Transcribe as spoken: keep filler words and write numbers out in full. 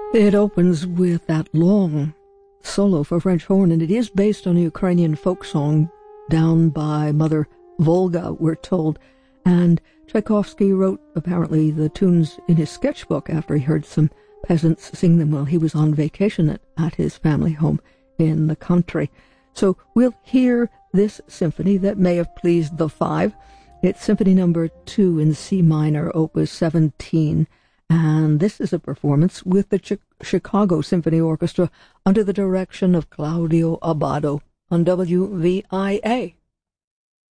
It opens with that long solo for French horn, and it is based on a Ukrainian folk song down by Mother Volga, we're told. And Tchaikovsky wrote, apparently, the tunes in his sketchbook after he heard some peasants sing them while he was on vacation at, at his family home in the country. So we'll hear this symphony that may have pleased the five. It's Symphony Number two in C minor, Opus seventeen. And this is a performance with the Ch- Chicago Symphony Orchestra under the direction of Claudio Abbado on W V I A.